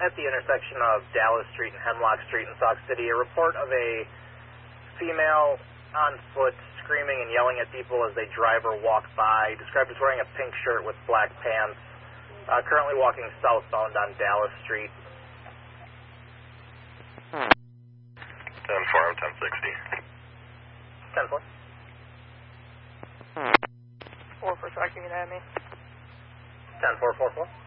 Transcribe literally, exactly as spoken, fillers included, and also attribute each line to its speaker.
Speaker 1: at the intersection of Dallas Street and Hemlock Street in Sauk City, a report of a female on foot screaming and yelling at people as they drive or walk by, described as wearing a pink shirt with black pants, uh, currently walking southbound on Dallas Street.
Speaker 2: ten four, ten sixty.
Speaker 1: ten four.
Speaker 3: four for tracking at me.
Speaker 1: ten four four four.